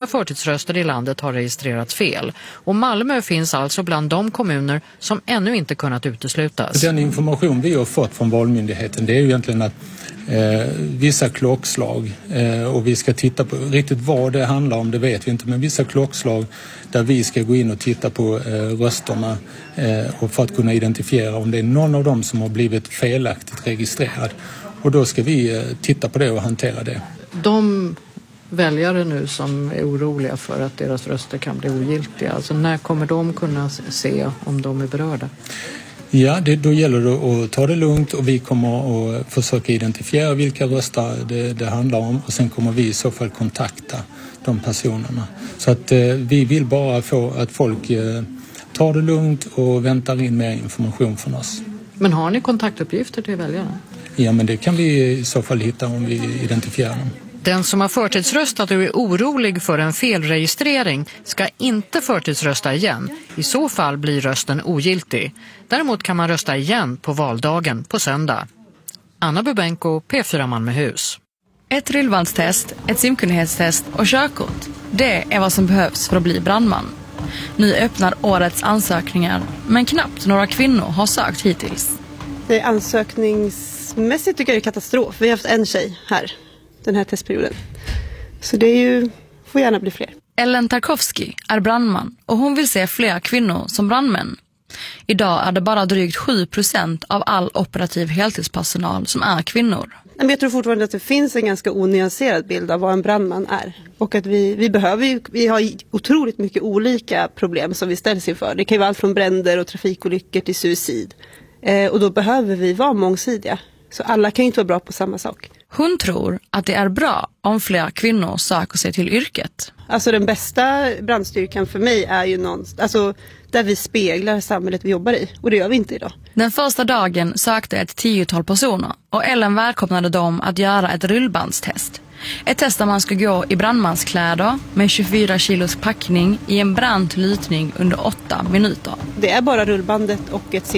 förtidsröstade i landet har registrerat fel. Och Malmö finns alltså bland de kommuner som ännu inte kunnat uteslutas. Den information vi har fått från Valmyndigheten, det är ju egentligen att vissa klockslag, och vi ska titta på riktigt vad det handlar om, det vet vi inte, men vissa klockslag där vi ska gå in och titta på rösterna och för att kunna identifiera om det är någon av dem som har blivit felaktigt registrerad. Och då ska vi titta på det och hantera det. De väljare nu som är oroliga för att deras röster kan bli ogiltiga, alltså när kommer de kunna se om de är berörda? Ja, då gäller det att ta det lugnt och vi kommer att försöka identifiera vilka röster det handlar om och sen kommer vi i så fall kontakta de personerna. Så att vi vill bara få att folk tar det lugnt och väntar in mer information från oss. Men har ni kontaktuppgifter till väljarna? Ja, men det kan vi i så fall hitta om vi identifierar dem. Den som har förtidsröstat och är orolig för en felregistrering ska inte förtidsrösta igen. I så fall blir rösten ogiltig. Däremot kan man rösta igen på valdagen på söndag. Anna Bubenko, P4 Malmöhus. Ett rullbandstest, ett simkunnighetstest och körkort. Det är vad som behövs för att bli brandman. Nu öppnar årets ansökningar, men knappt några kvinnor har sökt hittills. Det är ansökningsmässigt tycker jag är katastrof. Vi har haft en tjej här den här testperioden. Så det är ju, får gärna bli fler. Ellen Tarkovsky är brandman och hon vill se fler kvinnor som brandmän. Idag är det bara drygt 7% av all operativ heltidspersonal som är kvinnor. Men jag tror fortfarande att det finns en ganska onyanserad bild av vad en brandman är. Och att vi har otroligt mycket olika problem som vi ställs inför. Det kan ju vara allt från bränder och trafikolyckor till suicid. Och då behöver vi vara mångsidiga. Så alla kan ju inte vara bra på samma sak. Hon tror att det är bra om fler kvinnor söker sig till yrket. Alltså den bästa brandstyrkan för mig är ju alltså där vi speglar samhället vi jobbar i. Och det gör vi inte idag. Den första dagen sökte ett 10-tal personer och Ellen välkomnade dem att göra ett rullbandstest. Ett test där man ska gå i brandmanskläder med 24 kilos packning i en brant lutning under 8 minuter. Det är bara rullbandet och ett